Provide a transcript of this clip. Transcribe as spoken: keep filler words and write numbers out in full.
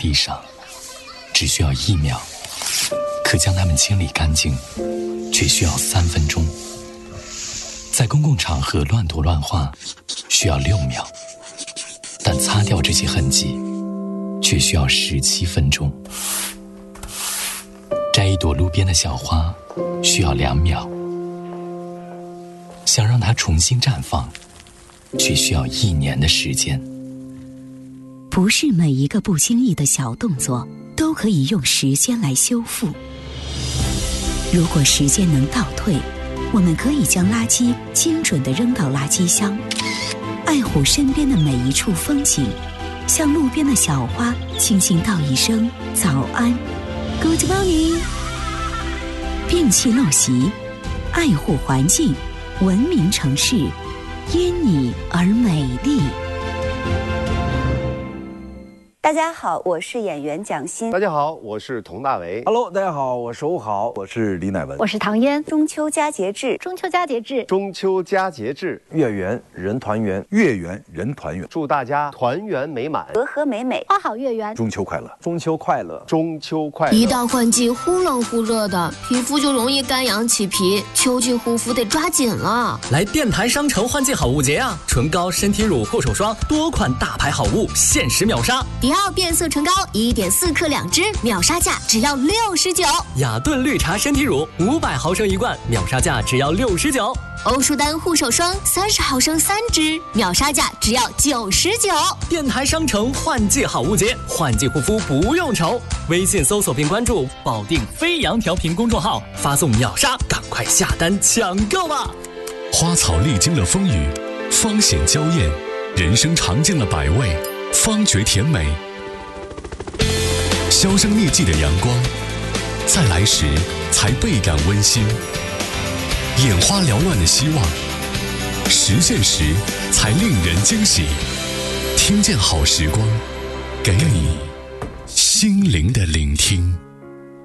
地上，只需要一秒，可将它们清理干净，却需要三分钟。在公共场合乱涂乱画，需要六秒，但擦掉这些痕迹，却需要十七分钟。摘一朵路边的小花，需要两秒，想让它重新绽放，却需要一年的时间。 不是每一个不经意的小动作都可以用时间来修复。如果时间能倒退，我们可以将垃圾精准地扔到垃圾箱，爱护身边的每一处风景，向路边的小花轻轻道一声早安 Good morning。 摒弃陋习，爱护环境，文明城市因你而美丽。 大家好，我是演员蒋欣。 大家好，我是佟大为。 Hello， 大家好，我是欧豪，我是李乃文， 我是唐嫣。 中秋佳节至， 中秋佳节至， 中秋佳节至， 月圆人团圆， 月圆人团圆， 祝大家团圆美满， 和和美美， 花好月圆， 中秋快乐， 中秋快乐， 中秋快乐。 一到换季忽冷忽热的，皮肤就容易干痒起皮，秋季护肤得抓紧了。 来电台商城换季好物节啊！唇膏、身体乳、护手霜，多款大牌好物限时秒杀。 迪奥变色唇膏一点四克两支，秒杀价只要六十九。 雅顿绿茶身体乳五百毫升一罐，秒杀价只要六十九。 欧舒丹护手霜三十毫升三支，秒杀价只要九十九。 电台商城换季好物节，换季护肤不用愁。微信搜索并关注保定飞扬调频公众号，发送秒杀，赶快下单抢购吧！ 花草历经了风雨，芳显娇艳；人生尝尽了百味，方觉甜美。销声匿迹的阳光，再来时才倍感温馨；眼花缭乱的希望，实现时才令人惊喜。听见好时光，给你心灵的聆听。